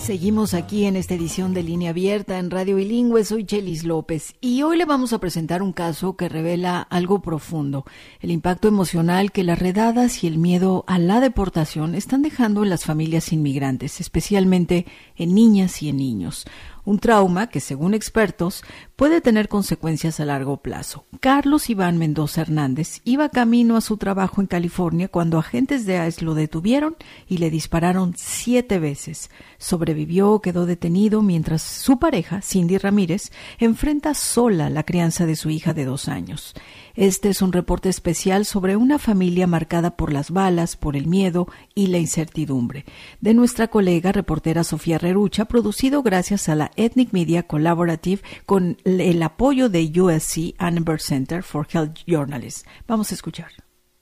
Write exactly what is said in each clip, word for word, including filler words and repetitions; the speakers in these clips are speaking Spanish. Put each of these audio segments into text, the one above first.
Seguimos aquí en esta edición de Línea Abierta en Radio Bilingüe. Soy Chelis López y hoy le vamos a presentar un caso que revela algo profundo: el impacto emocional que las redadas y el miedo a la deportación están dejando en las familias inmigrantes, especialmente en niñas y en niños. Un trauma que, según expertos, puede tener consecuencias a largo plazo. Carlos Iván Mendoza Hernández iba camino a su trabajo en California cuando agentes de ICE lo detuvieron y le dispararon siete veces. Sobrevivió, quedó detenido, mientras su pareja, Cindy Ramírez, enfrenta sola la crianza de su hija de dos años. Este es un reporte especial sobre una familia marcada por las balas, por el miedo y la incertidumbre, de nuestra colega reportera Sofía Rerucha, producido gracias a la Ethnic Media Collaborative con el apoyo de U S C Annenberg Center for Health Journalists. Vamos a escuchar.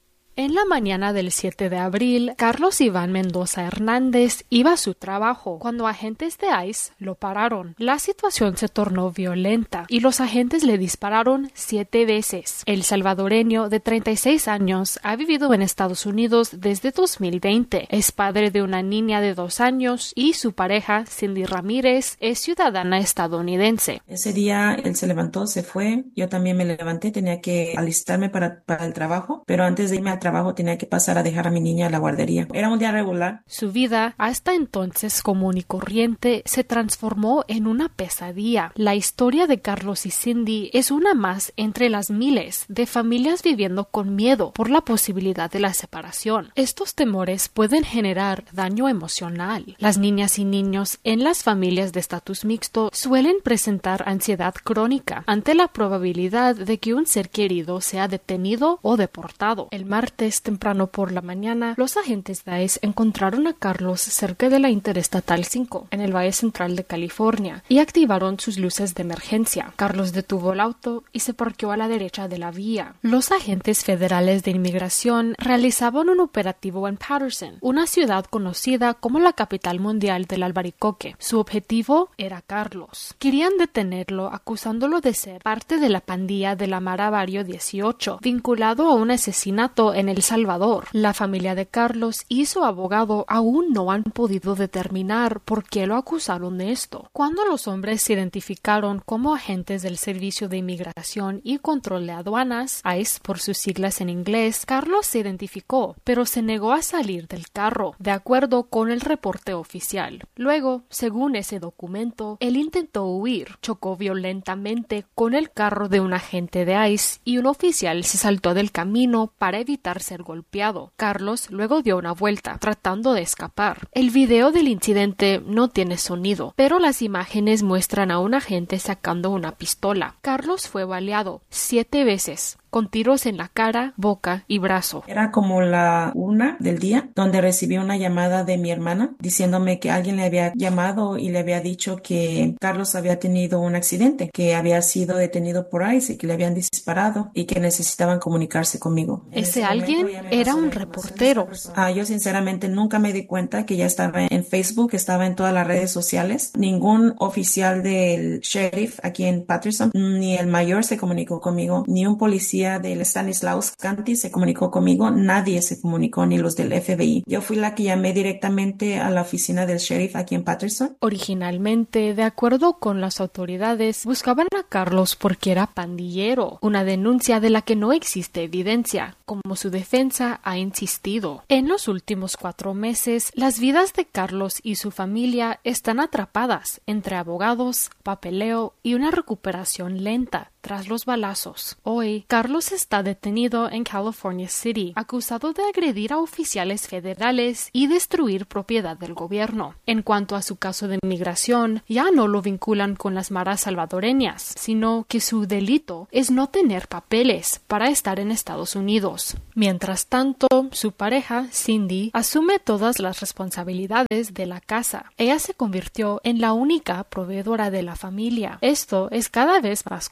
En la mañana del siete de abril, Carlos Iván Mendoza Hernández iba a su trabajo cuando agentes de ICE lo pararon. La situación se tornó violenta y los agentes le dispararon siete veces. El salvadoreño de treinta y seis años ha vivido en Estados Unidos desde dos mil veinte. Es padre de una niña de dos años y su pareja, Cindy Ramírez, es ciudadana estadounidense. Ese día él se levantó, se fue. Yo también me levanté, tenía que alistarme para, para el trabajo, pero antes de irme a trabajo tenía que pasar a dejar a mi niña a la guardería. Era un día regular. Su vida, hasta entonces común y corriente, se transformó en una pesadilla. La historia de Carlos y Cindy es una más entre las miles de familias viviendo con miedo por la posibilidad de la separación. Estos temores pueden generar daño emocional. Las niñas y niños en las familias de estatus mixto suelen presentar ansiedad crónica ante la probabilidad de que un ser querido sea detenido o deportado. El martes temprano por la mañana, los agentes de ICE encontraron a Carlos cerca de la Interestatal cinco, en el Valle Central de California, y activaron sus luces de emergencia. Carlos detuvo el auto y se parqueó a la derecha de la vía. Los agentes federales de inmigración realizaban un operativo en Patterson, una ciudad conocida como la capital mundial del albaricoque. Su objetivo era Carlos. Querían detenerlo acusándolo de ser parte de la pandilla de la Mara Barrio dieciocho, vinculado a un asesinato en El Salvador. La familia de Carlos y su abogado aún no han podido determinar por qué lo acusaron de esto. Cuando los hombres se identificaron como agentes del Servicio de Inmigración y Control de Aduanas, ICE por sus siglas en inglés, Carlos se identificó, pero se negó a salir del carro, de acuerdo con el reporte oficial. Luego, según ese documento, él intentó huir, chocó violentamente con el carro de un agente de ICE y un oficial se saltó del camino para evitar ser golpeado. Carlos luego dio una vuelta, tratando de escapar. El video del incidente no tiene sonido, pero las imágenes muestran a un agente sacando una pistola. Carlos fue baleado siete veces, con tiros en la cara, boca y brazo. Era como la una del día, donde recibí una llamada de mi hermana diciéndome que alguien le había llamado y le había dicho que Carlos había tenido un accidente, que había sido detenido por ICE y que le habían disparado y que necesitaban comunicarse conmigo. Ese, ese alguien era un reportero. Ah, yo sinceramente nunca me di cuenta que ya estaba en Facebook, estaba en todas las redes sociales. Ningún oficial del sheriff aquí en Patterson, ni el mayor se comunicó conmigo, ni un policía del Stanislaus County se comunicó conmigo, nadie se comunicó, ni los del F B I. Yo fui la que llamé directamente a la oficina del sheriff aquí en Patterson. Originalmente, de acuerdo con las autoridades, buscaban a Carlos porque era pandillero, una denuncia de la que no existe evidencia, como su defensa ha insistido. En los últimos cuatro meses, las vidas de Carlos y su familia están atrapadas entre abogados, papeleo y una recuperación lenta tras los balazos. Hoy, Carlos está detenido en California City, acusado de agredir a oficiales federales y destruir propiedad del gobierno. En cuanto a su caso de inmigración, ya no lo vinculan con las maras salvadoreñas, sino que su delito es no tener papeles para estar en Estados Unidos. Mientras tanto, su pareja, Cindy, asume todas las responsabilidades de la casa. Ella se convirtió en la única proveedora de la familia. Esto es cada vez más común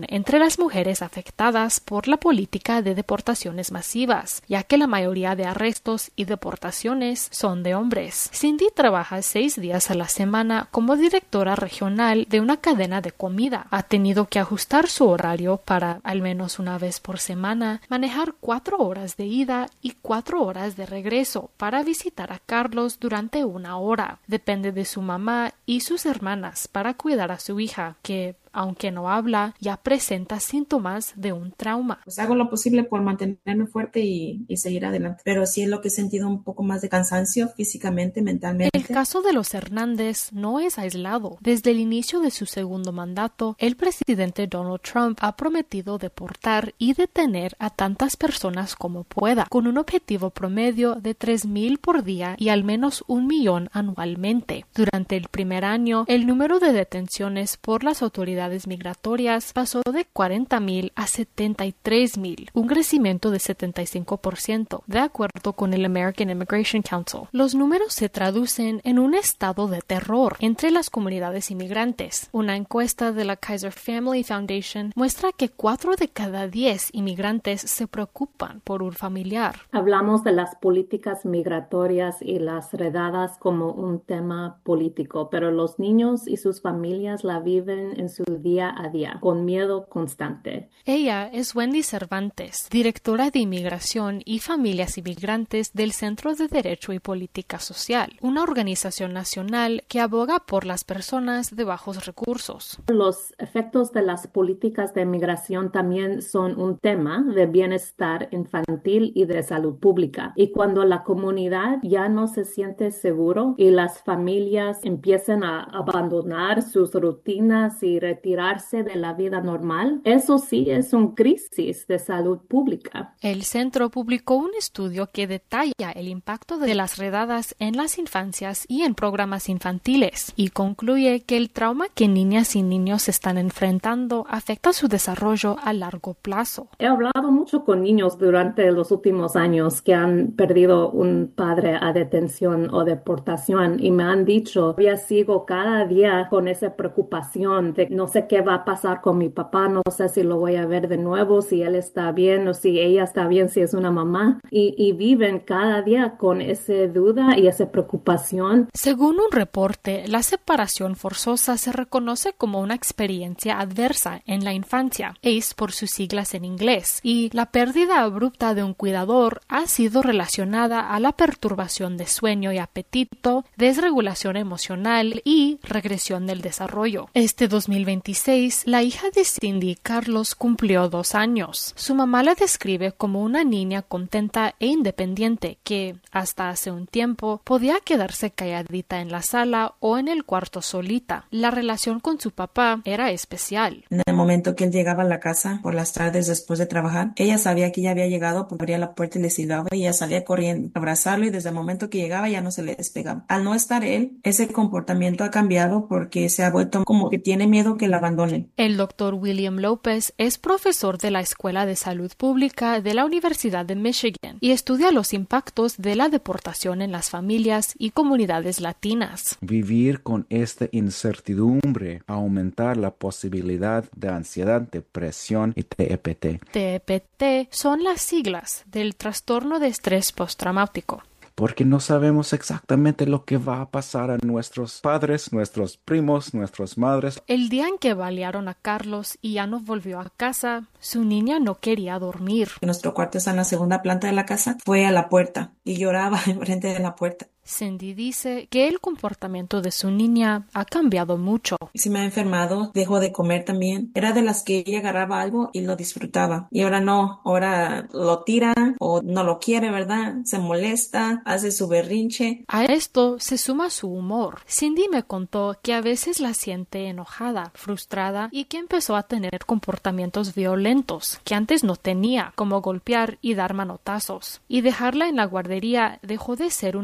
común entre las mujeres afectadas por la política de deportaciones masivas, ya que la mayoría de arrestos y deportaciones son de hombres. Cindy trabaja seis días a la semana como directora regional de una cadena de comida. Ha tenido que ajustar su horario para, al menos una vez por semana, manejar cuatro horas de ida y cuatro horas de regreso para visitar a Carlos durante una hora. Depende de su mamá y sus hermanas para cuidar a su hija, que, aunque no habla, ya presenta síntomas de un trauma. Pues hago lo posible por mantenerme fuerte y, y seguir adelante. Pero sí es lo que he sentido un poco más de cansancio físicamente, mentalmente. El caso de los Hernández no es aislado. Desde el inicio de su segundo mandato, el presidente Donald Trump ha prometido deportar y detener a tantas personas como pueda, con un objetivo promedio de tres mil por día y al menos un millón anualmente. Durante el primer año, el número de detenciones por las autoridades migratorias pasó de cuarenta mil a setenta y tres mil, un crecimiento de setenta y cinco por ciento, de acuerdo con el American Immigration Council. Los números se traducen en un estado de terror entre las comunidades inmigrantes. Una encuesta de la Kaiser Family Foundation muestra que cuatro de cada diez inmigrantes se preocupan por un familiar. Hablamos de las políticas migratorias y las redadas como un tema político, pero los niños y sus familias la viven en su día a día, con miedo constante. Ella es Wendy Cervantes, directora de Inmigración y Familias Inmigrantes del Centro de Derecho y Política Social, una organización nacional que aboga por las personas de bajos recursos. Los efectos de las políticas de migración también son un tema de bienestar infantil y de salud pública. Y cuando la comunidad ya no se siente seguro y las familias empiezan a abandonar sus rutinas y retirarse de la vida normal, eso sí es una crisis de salud pública. El centro publicó un estudio que detalla el impacto de las redadas en las infancias y en programas infantiles y concluye que el trauma que niñas y niños están enfrentando afecta su desarrollo a largo plazo. He hablado mucho con niños durante los últimos años que han perdido un padre a detención o deportación y me han dicho, yo sigo cada día con esa preocupación de no sé qué va a pasar con mi papá, no sé si lo voy a ver de nuevo, si él está bien o si ella está bien, si es una mamá. Y, y viven cada día con esa duda y esa preocupación. Según un reporte, la separación forzosa se reconoce como una experiencia adversa en la infancia, A C E por sus siglas en inglés, y la pérdida abrupta de un cuidador ha sido relacionada a la perturbación de sueño y apetito, desregulación emocional y regresión del desarrollo. Este dos mil veintiséis, la hija de Cindy, Carlos, cumplió dos años. Su mamá la describe como una niña contenta e independiente que, hasta hace un tiempo, podía quedarse calladita en la sala o en el cuarto solita. La relación con su papá era especial. En el momento que él llegaba a la casa por las tardes después de trabajar, ella sabía que ya había llegado, porque abría la puerta y le silbaba y ella salía corriendo a abrazarlo y desde el momento que llegaba ya no se le despegaba. Al no estar él, ese comportamiento ha cambiado porque se ha vuelto como que tiene miedo que la abandonen. El doctor William López es profesor de la Escuela de Salud Pública de la Universidad de Michigan y estudia los impactos de la deportación en las familias y comunidades latinas. Vivir con esta incertidumbre aumenta la posibilidad de ansiedad, depresión y T E P T. T E P T son las siglas del trastorno de estrés postraumático. Porque no sabemos exactamente lo que va a pasar a nuestros padres, nuestros primos, nuestras madres. El día en que balearon a Carlos y ya no volvió a casa, su niña no quería dormir. Nuestro cuarto está en la segunda planta de la casa. Fue a la puerta y lloraba enfrente de la puerta. Cindy dice que el comportamiento de su niña ha cambiado mucho. Se me ha enfermado, dejó de comer también. Era de las que ella agarraba algo y lo disfrutaba. Y ahora no, ahora lo tira o no lo quiere, ¿verdad? Se molesta, hace su berrinche. A esto se suma su humor. Cindy me contó que a veces la siente enojada, frustrada y que empezó a tener comportamientos violentos que antes no tenía, como golpear y dar manotazos. Y dejarla en la guardería dejó de ser una tarea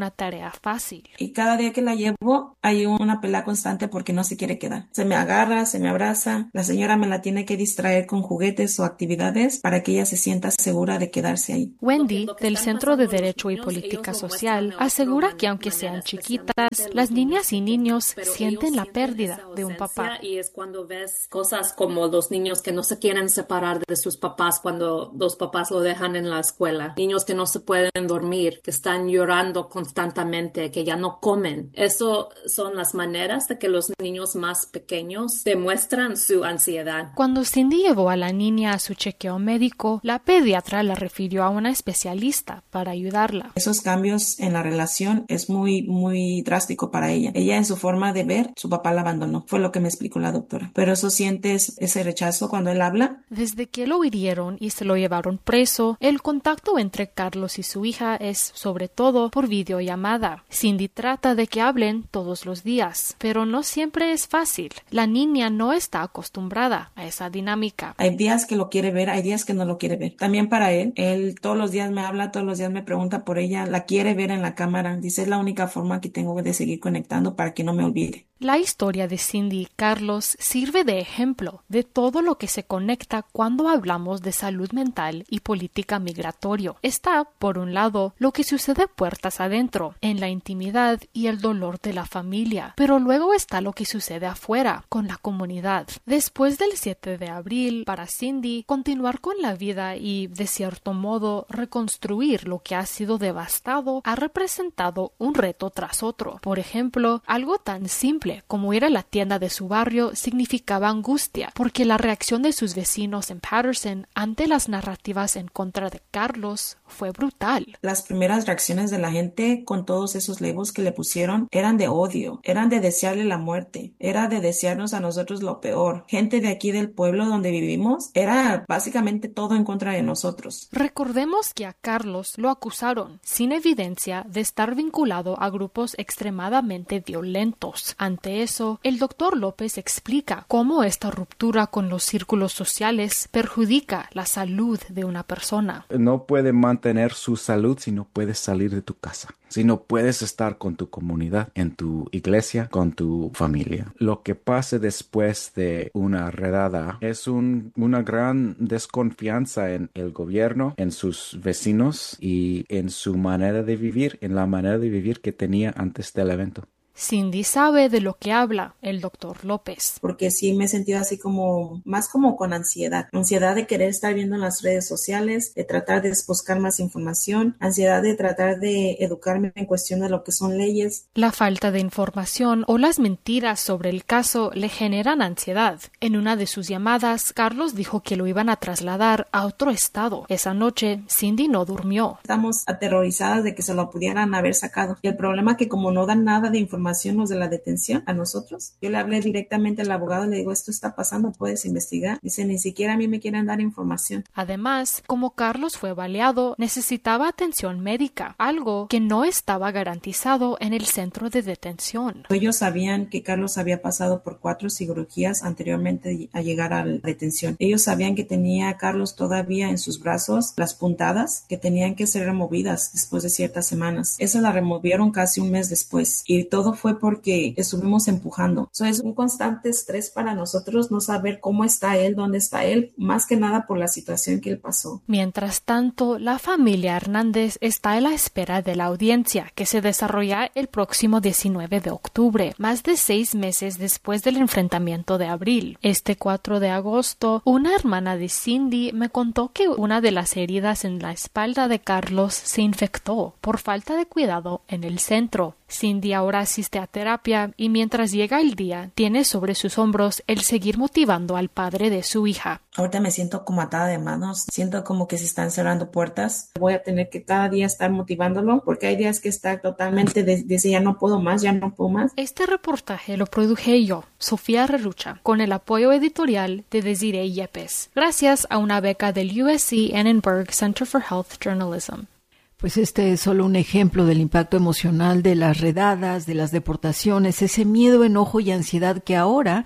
era fácil. Y cada día que la llevo hay una pelea constante porque no se quiere quedar. Se me agarra, se me abraza. La señora me la tiene que distraer con juguetes o actividades para que ella se sienta segura de quedarse ahí. Wendy, del Centro de Derecho y Política Social, asegura que aunque sean chiquitas, las niñas y niños sienten la pérdida de un papá. Y es cuando ves cosas como los niños que no se quieren separar de sus papás cuando los papás lo dejan en la escuela. Niños que no se pueden dormir, que están llorando constantemente, que ya no comen. Eso son las maneras de que los niños más pequeños demuestran su ansiedad. Cuando Cindy llevó a la niña a su chequeo médico, la pediatra la refirió a una especialista para ayudarla. Esos cambios en la relación es muy, muy drástico para ella. Ella en su forma de ver, su papá la abandonó. Fue lo que me explicó la doctora. Pero eso sientes ese rechazo cuando él habla. Desde que lo hirieron y se lo llevaron preso, el contacto entre Carlos y su hija es sobre todo por videollamada. Cindy trata de que hablen todos los días, pero no siempre es fácil. La niña no está acostumbrada a esa dinámica. Hay días que lo quiere ver, hay días que no lo quiere ver. También para él, él todos los días me habla, todos los días me pregunta por ella, la quiere ver en la cámara. Dice, es la única forma que tengo de seguir conectando para que no me olvide. La historia de Cindy y Carlos sirve de ejemplo de todo lo que se conecta cuando hablamos de salud mental y política migratoria. Está, por un lado, lo que sucede puertas adentro, en la intimidad y el dolor de la familia, pero luego está lo que sucede afuera, con la comunidad. Después del siete de abril, para Cindy, continuar con la vida y, de cierto modo, reconstruir lo que ha sido devastado ha representado un reto tras otro. Por ejemplo, algo tan simple como ir a la tienda de su barrio significaba angustia, porque la reacción de sus vecinos en Patterson ante las narrativas en contra de Carlos fue brutal. Las primeras reacciones de la gente con todos esos labels que le pusieron eran de odio, eran de desearle la muerte, era de desearnos a nosotros lo peor. Gente de aquí del pueblo donde vivimos era básicamente todo en contra de nosotros. Recordemos que a Carlos lo acusaron, sin evidencia, de estar vinculado a grupos extremadamente violentos. Ante eso, el doctor López explica cómo esta ruptura con los círculos sociales perjudica la salud de una persona. No puede mantener su salud si no puedes salir de tu casa, si no puedes estar con tu comunidad, en tu iglesia, con tu familia. Lo que pase después de una redada es un, una gran desconfianza en el gobierno, en sus vecinos y en su manera de vivir, en la manera de vivir que tenía antes del evento. Cindy sabe de lo que habla el doctor López. Porque sí me he sentido así como, más como con ansiedad. Ansiedad de querer estar viendo en las redes sociales, de tratar de buscar más información, ansiedad de tratar de educarme en cuestión de lo que son leyes. La falta de información o las mentiras sobre el caso le generan ansiedad. En una de sus llamadas, Carlos dijo que lo iban a trasladar a otro estado. Esa noche, Cindy no durmió. Estamos aterrorizadas de que se lo pudieran haber sacado. Y el problema es que como no dan nada de información los de la detención a nosotros. Yo le hablé directamente al abogado, le digo, esto está pasando, puedes investigar. Dice, ni siquiera a mí me quieren dar información. Además, como Carlos fue baleado, necesitaba atención médica, algo que no estaba garantizado en el centro de detención. Ellos sabían que Carlos había pasado por cuatro cirugías anteriormente a llegar a la detención. Ellos sabían que tenía a Carlos todavía en sus brazos las puntadas que tenían que ser removidas después de ciertas semanas. Esa la removieron casi un mes después y todo fue porque estuvimos empujando. Eso es un constante estrés para nosotros no saber cómo está él, dónde está él, más que nada por la situación que él pasó. Mientras tanto, la familia Hernández está a la espera de la audiencia que se desarrolla el próximo diecinueve de octubre, más de seis meses después del enfrentamiento de abril. Este cuatro de agosto, una hermana de Cindy me contó que una de las heridas en la espalda de Carlos se infectó por falta de cuidado en el centro. Cindy ahora asiste a terapia y mientras llega el día, tiene sobre sus hombros el seguir motivando al padre de su hija. Ahorita me siento como atada de manos, siento como que se están cerrando puertas. Voy a tener que cada día estar motivándolo porque hay días que está totalmente, de, dice ya no puedo más, ya no puedo más. Este reportaje lo produje yo, Sofía Rerucha, con el apoyo editorial de Desiree Yepes, gracias a una beca del U S C Annenberg Center for Health Journalism. Pues este es solo un ejemplo del impacto emocional de las redadas, de las deportaciones, ese miedo, enojo y ansiedad que ahora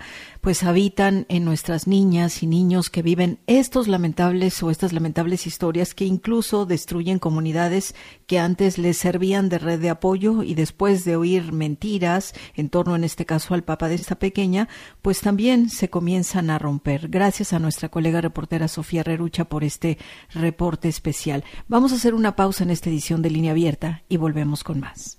pues habitan en nuestras niñas y niños que viven estos lamentables o estas lamentables historias que incluso destruyen comunidades que antes les servían de red de apoyo y después de oír mentiras en torno, en este caso, al papá de esta pequeña, pues también se comienzan a romper. Gracias a nuestra colega reportera Sofía Rerucha por este reporte especial. Vamos a hacer una pausa en esta edición de Línea Abierta y volvemos con más.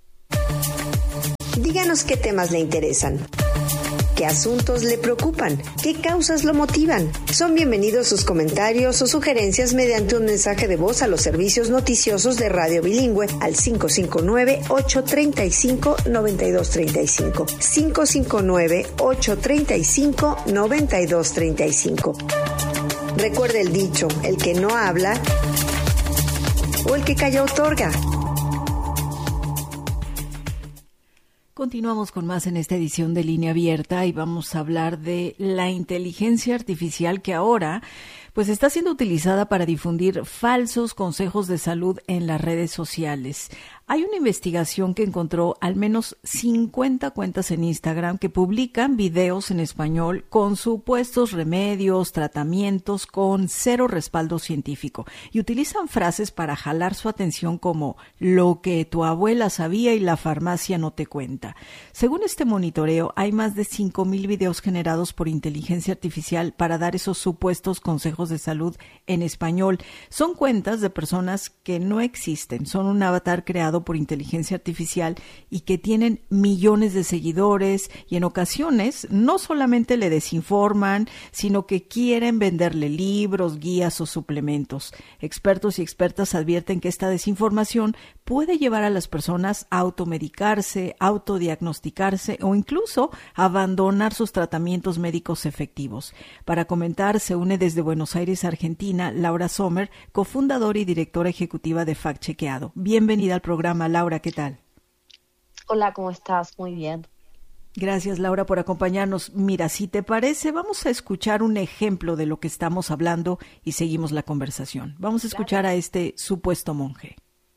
Díganos qué temas le interesan, qué asuntos le preocupan, qué causas lo motivan. Son bienvenidos sus comentarios o sugerencias mediante un mensaje de voz a los servicios noticiosos de Radio Bilingüe al cinco cinco nueve, ocho tres cinco, nueve dos tres cinco. cinco cinco nueve, ocho tres cinco, nueve dos tres cinco. Recuerde el dicho, el que no habla o el que calla otorga. Continuamos con más en esta edición de Línea Abierta y vamos a hablar de la inteligencia artificial que ahora pues está siendo utilizada para difundir falsos consejos de salud en las redes sociales. Hay una investigación que encontró al menos cincuenta cuentas en Instagram que publican videos en español con supuestos remedios, tratamientos con cero respaldo científico y utilizan frases para jalar su atención como lo que tu abuela sabía y la farmacia no te cuenta. Según este monitoreo, hay más de cinco mil videos generados por inteligencia artificial para dar esos supuestos consejos de salud en español. Son cuentas de personas que no existen, son un avatar creado por inteligencia artificial y que tienen millones de seguidores y en ocasiones no solamente le desinforman, sino que quieren venderle libros, guías o suplementos. Expertos y expertas advierten que esta desinformación puede llevar a las personas a automedicarse, autodiagnosticarse o incluso abandonar sus tratamientos médicos efectivos. Para comentar, se une desde Buenos Aires, Argentina, Laura Sommer, cofundadora y directora ejecutiva de Fact Chequeado. Bienvenida al programa, Laura, ¿qué tal? Hola, ¿cómo estás? Muy bien. Gracias, Laura, por acompañarnos. Mira, si te parece, vamos a escuchar un ejemplo de lo que estamos hablando y seguimos la conversación. Vamos a escuchar a este supuesto monje.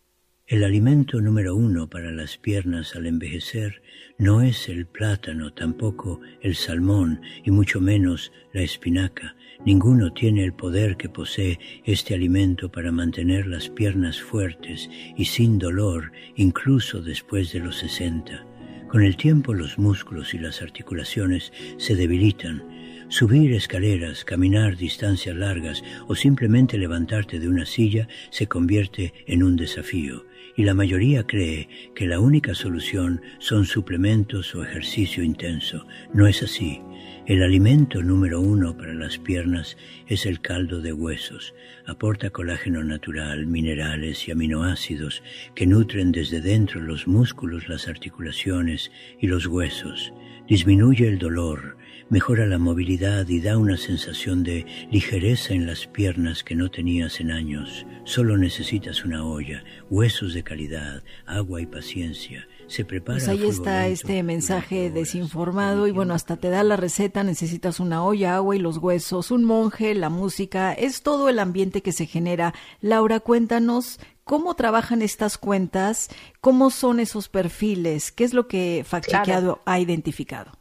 El alimento número uno para las piernas al envejecer no es el plátano, tampoco el salmón y mucho menos la espinaca. Ninguno tiene el poder que posee este alimento para mantener las piernas fuertes y sin dolor, incluso después de los sesenta. Con el tiempo los músculos y las articulaciones se debilitan. Subir escaleras, caminar distancias largas o simplemente levantarte de una silla se convierte en un desafío. Y la mayoría cree que la única solución son suplementos o ejercicio intenso. No es así. El alimento número uno para las piernas es el caldo de huesos. Aporta colágeno natural, minerales y aminoácidos que nutren desde dentro los músculos, las articulaciones y los huesos. Disminuye el dolor, mejora la movilidad y da una sensación de ligereza en las piernas que no tenías en años. Solo necesitas una olla, huesos de calidad, agua y paciencia. Se prepara. Pues ahí está este mensaje desinformado y bueno, hasta te da la receta, necesitas una olla, agua y los huesos, un monje, la música, es todo el ambiente que se genera. Laura, cuéntanos cómo trabajan estas cuentas, cómo son esos perfiles, qué es lo que Fact Chequeado ha identificado.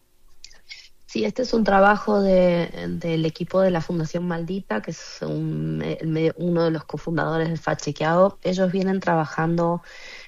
Sí, este es un trabajo de, del equipo de la Fundación Maldita, que es un, el, uno de los cofundadores de Fact Chequeado. Ellos vienen trabajando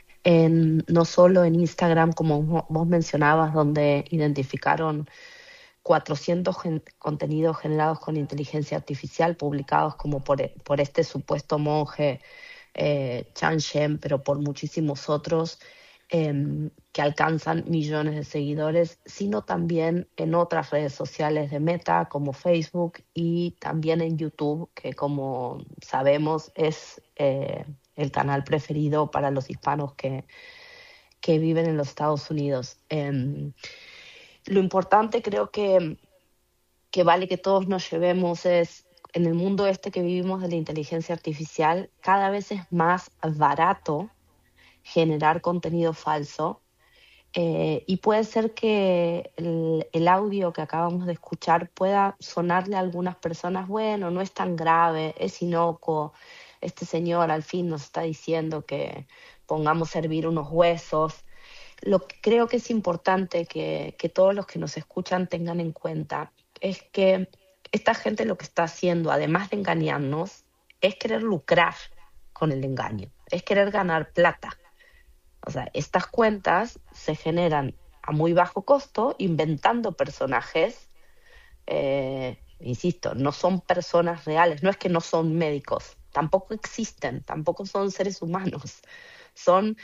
en, no solo en Instagram, como vos mencionabas, donde identificaron cuatrocientos gen, contenidos generados con inteligencia artificial, publicados como por, por este supuesto monje eh, Chan Shen, pero por muchísimos otros eh, que alcanzan millones de seguidores, sino también en otras redes sociales de Meta, como Facebook, y también en YouTube, que como sabemos es eh, el canal preferido para los hispanos que, que viven en los Estados Unidos. Eh, lo importante creo que, que vale que todos nos llevemos es, en el mundo este que vivimos de la inteligencia artificial, cada vez es más barato generar contenido falso. Eh, y puede ser que el, el audio que acabamos de escuchar pueda sonarle a algunas personas, bueno, no es tan grave, es inocuo, este señor al fin nos está diciendo que pongamos a hervir unos huesos, lo que creo que es importante que, que todos los que nos escuchan tengan en cuenta es que esta gente lo que está haciendo, además de engañarnos, es querer lucrar con el engaño, es querer ganar plata. O sea, estas cuentas se generan a muy bajo costo, inventando personajes, eh, insisto, no son personas reales, no es que no son médicos, tampoco existen, tampoco son seres humanos, son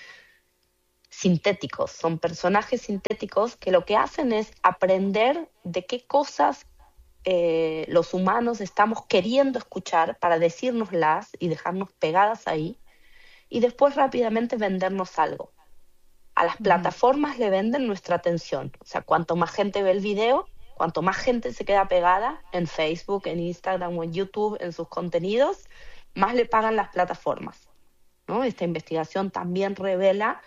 sintéticos, son personajes sintéticos que lo que hacen es aprender de qué cosas eh, los humanos estamos queriendo escuchar para decírnoslas y dejarnos pegadas ahí, y después rápidamente vendernos algo. A las plataformas le venden nuestra atención. O sea, cuanto más gente ve el video, cuanto más gente se queda pegada en Facebook, en Instagram o en YouTube, en sus contenidos, más le pagan las plataformas, ¿no? Esta investigación también revela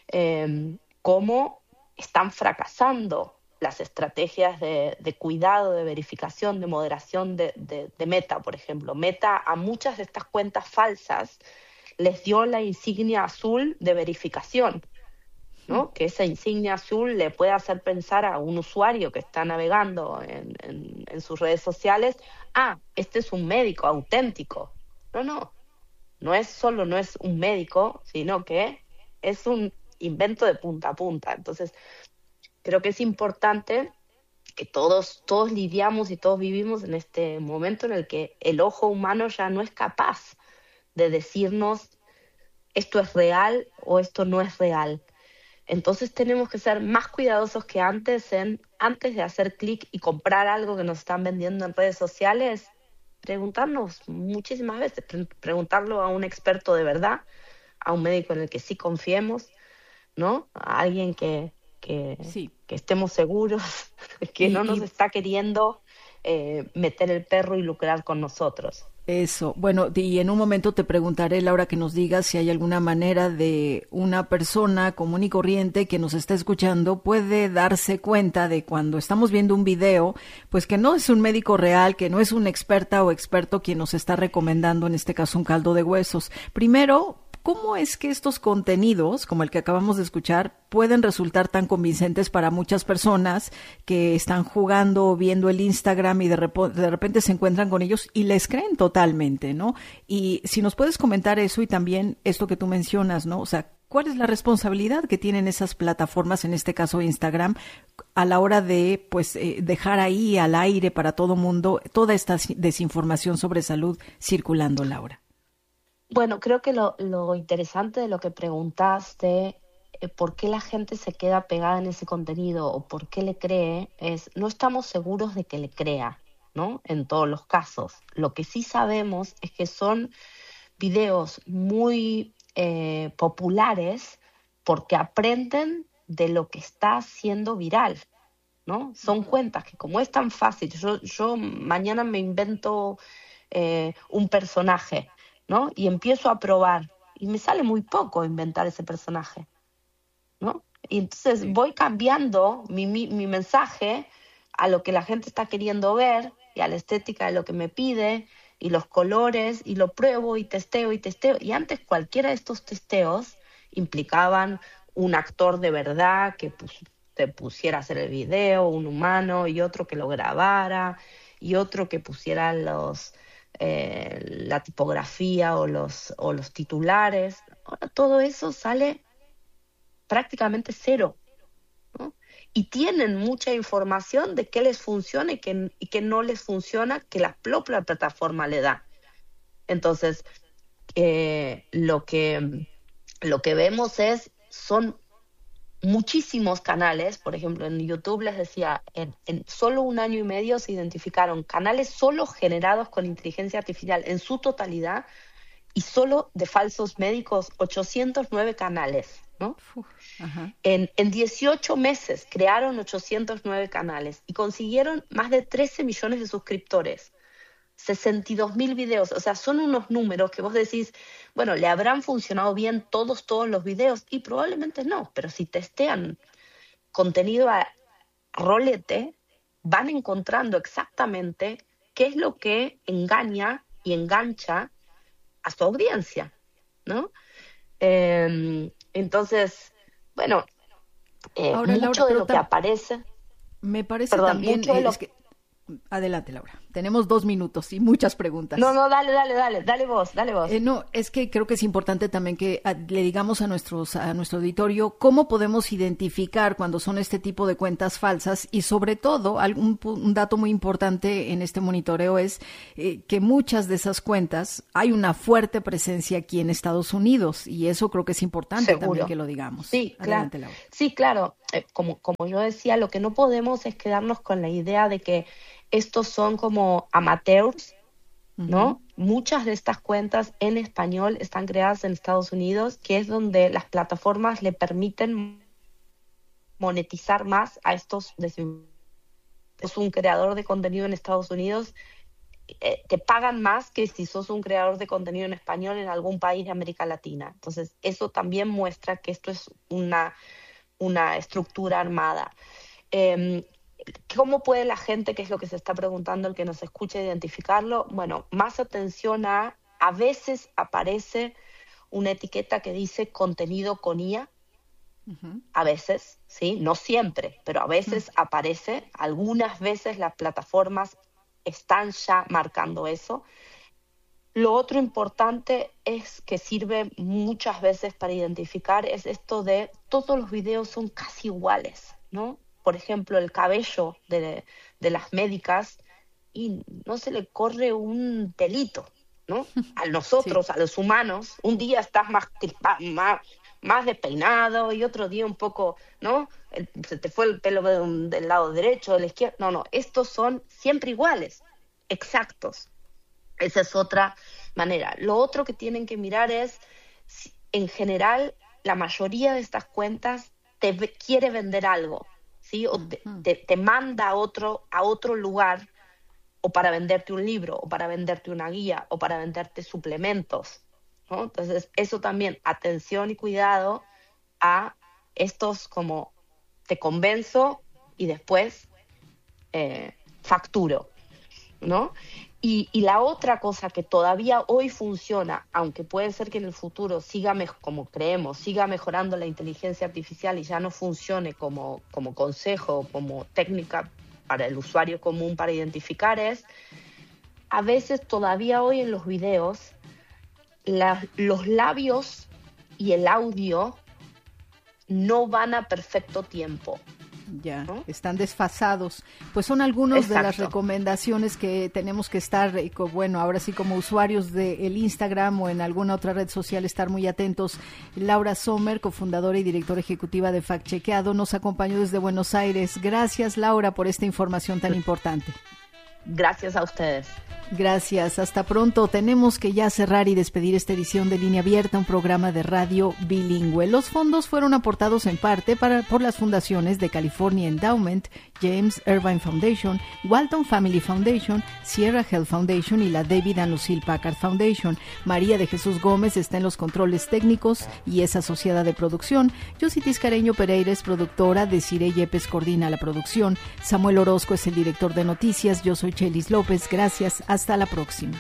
eh, cómo están fracasando las estrategias de, de cuidado, de verificación, de moderación de, de, de Meta, por ejemplo. Meta a muchas de estas cuentas falsas les dio la insignia azul de verificación, ¿no? Que esa insignia azul le puede hacer pensar a un usuario que está navegando en, en, en sus redes sociales, ah, este es un médico auténtico. No, no, no es solo no es un médico, sino que es un invento de punta a punta. Entonces, creo que es importante que todos, todos lidiamos y todos vivimos en este momento en el que el ojo humano ya no es capaz de decirnos esto es real o esto no es real. Entonces tenemos que ser más cuidadosos que antes en, antes de hacer clic y comprar algo que nos están vendiendo en redes sociales, preguntarnos muchísimas veces, pre- preguntarlo a un experto de verdad, a un médico en el que sí confiemos, ¿no? A alguien que, que, sí. que estemos seguros que y, no nos y... está queriendo eh, meter el perro y lucrar con nosotros. Eso, bueno, y en un momento te preguntaré, Laura, que nos digas si hay alguna manera de una persona común y corriente que nos está escuchando puede darse cuenta de cuando estamos viendo un video, pues que no es un médico real, que no es una experta o experto quien nos está recomendando, en este caso, un caldo de huesos. Primero, ¿cómo es que estos contenidos, como el que acabamos de escuchar, pueden resultar tan convincentes para muchas personas que están jugando o viendo el Instagram y de, rep- de repente se encuentran con ellos y les creen totalmente, ¿no? Y si nos puedes comentar eso y también esto que tú mencionas, ¿no? O sea, ¿cuál es la responsabilidad que tienen esas plataformas, en este caso Instagram, a la hora de pues eh, dejar ahí al aire para todo mundo toda esta desinformación sobre salud circulando, Laura? Bueno, creo que lo, lo interesante de lo que preguntaste, eh, por qué la gente se queda pegada en ese contenido o por qué le cree, es no estamos seguros de que le crea, ¿no? En todos los casos. Lo que sí sabemos es que son videos muy eh, populares porque aprenden de lo que está siendo viral, ¿no? Son cuentas que como es tan fácil, yo, yo mañana me invento eh, un personaje, ¿no? Y empiezo a probar y me sale muy poco inventar ese personaje, ¿no? Y entonces sí. voy cambiando mi, mi, mi mensaje a lo que la gente está queriendo ver y a la estética de lo que me pide y los colores y lo pruebo y testeo y testeo. Y antes cualquiera de estos testeos implicaban un actor de verdad que pues, te pusiera a hacer el video, un humano y otro que lo grabara y otro que pusiera los... Eh, la tipografía o los, o los titulares. Ahora todo eso sale prácticamente cero, ¿no? Y tienen mucha información de qué les funciona y qué, y qué no les funciona, que la propia plataforma le da. Entonces, eh, lo que, lo que vemos es, son muchísimos canales. Por ejemplo, en YouTube les decía, en, en solo un año y medio se identificaron canales solo generados con inteligencia artificial en su totalidad y solo de falsos médicos, ochocientos nueve canales, ¿no? Uf, ajá. En, en dieciocho meses crearon ochocientos nueve canales y consiguieron más de trece millones de suscriptores. sesenta y dos mil videos, o sea, son unos números que vos decís, bueno, ¿le habrán funcionado bien todos, todos los videos? Y probablemente no, pero si testean contenido a rolete, van encontrando exactamente qué es lo que engaña y engancha a su audiencia, ¿no? Eh, entonces, bueno, Eh, Ahora, mucho Laura, de lo que tam- aparece... Me parece Perdón, también... mucho de eh, lo- es que- Adelante, Laura. Tenemos dos minutos y muchas preguntas. No, no, dale, dale, dale, dale vos, dale vos. Eh, no, es que creo que es importante también que a, le digamos a nuestros a nuestro auditorio cómo podemos identificar cuando son este tipo de cuentas falsas y sobre todo algún un dato muy importante en este monitoreo es eh, que muchas de esas cuentas hay una fuerte presencia aquí en Estados Unidos y eso creo que es importante Seguro. también que lo digamos. Sí, Adelante, claro. Laura. Sí, claro. Eh, como, como yo decía, lo que no podemos es quedarnos con la idea de que estos son como amateurs, ¿no? Uh-huh. Muchas de estas cuentas en español están creadas en Estados Unidos, que es donde las plataformas le permiten monetizar más a estos. Es un creador de contenido en Estados Unidos, eh, te pagan más que si sos un creador de contenido en español en algún país de América Latina. Entonces, eso también muestra que esto es una, una estructura armada. Eh, ¿Cómo puede la gente, que es lo que se está preguntando, el que nos escuche, identificarlo? Bueno, más atención a, a veces aparece una etiqueta que dice contenido con I A, uh-huh. A veces, ¿sí? No siempre, pero a veces uh-huh. aparece, algunas veces las plataformas están ya marcando eso. Lo otro importante es que sirve muchas veces para identificar es esto de todos los videos son casi iguales, ¿no? Por ejemplo, el cabello de, de las médicas y no se le corre un pelito, ¿no? A nosotros, sí. A los humanos, un día estás más, más, más despeinado y otro día un poco, ¿no? El, se te fue el pelo de un, del lado derecho, de la izquierda. No, no, estos son siempre iguales, exactos. Esa es otra manera. Lo otro que tienen que mirar es, en general, la mayoría de estas cuentas te quiere vender algo. ¿Sí? O te, te, te manda a otro, a otro lugar o para venderte un libro, o para venderte una guía, o para venderte suplementos, ¿no? Entonces, eso también, atención y cuidado a estos como te convenzo y después eh, facturo, ¿no? Y, y la otra cosa que todavía hoy funciona, aunque puede ser que en el futuro siga, me- como creemos, siga mejorando la inteligencia artificial y ya no funcione como, como consejo, como técnica para el usuario común para identificar, es a veces todavía hoy en los videos la, los labios y el audio no van a perfecto tiempo. Ya, ¿no? Están desfasados. Pues son algunas Exacto. de las recomendaciones que tenemos que estar, bueno, ahora sí como usuarios del Instagram o en alguna otra red social, estar muy atentos. Laura Sommer, cofundadora y directora ejecutiva de Fact Chequeado, nos acompañó desde Buenos Aires. Gracias, Laura, por esta información tan importante. Gracias a ustedes. Gracias, hasta pronto. Tenemos que ya cerrar y despedir esta edición de Línea Abierta, un programa de radio bilingüe. Los fondos fueron aportados en parte para, por las fundaciones de California Endowment, James Irvine Foundation, Walton Family Foundation, Sierra Health Foundation y la David and Lucille Packard Foundation. María de Jesús Gómez está en los controles técnicos y es asociada de producción. Yossi Tiscareño Pereira es productora, Desiree Yepes coordina la producción. Samuel Orozco es el director de noticias. Yo soy Chelis López. Gracias. Hasta la próxima.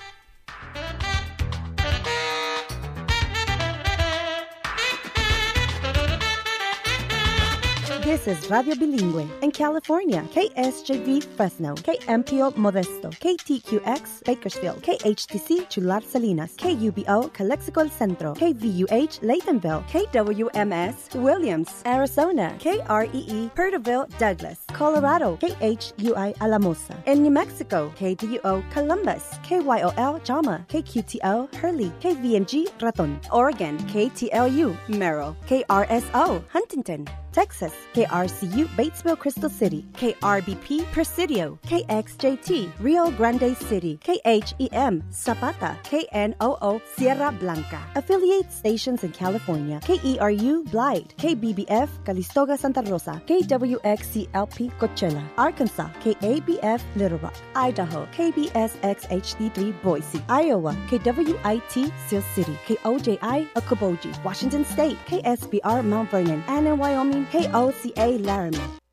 This is Radio Bilingüe in California. K S J V Fresno, K M P O Modesto, K T Q X Bakersfield, K H T C Chular Salinas, K U B O Calexico El Centro, K V U H Laytonville, K W M S Williams, Arizona, K R E E Perterville Douglas, Colorado, K H U I Alamosa. In New Mexico, K D U O Columbus, K Y O L Jama, K Q T O Hurley, K V M G Raton. Oregon, K T L U Merrill, K R S O Huntington. Texas, K R C U Batesville Crystal City, K R B P Presidio, K X J T Rio Grande City, K H E M Zapata, K N O O Sierra Blanca. Affiliate stations in California, K E R U Blythe, K B B F Calistoga Santa Rosa, K W X C L P Coachella, Arkansas, K A B F Little Rock, Idaho, K B S X H D three Boise, Iowa, K W I T Sioux City, K O J I Okoboji, Washington State, K S B R Mount Vernon, and in Wyoming, K O C A Laramie.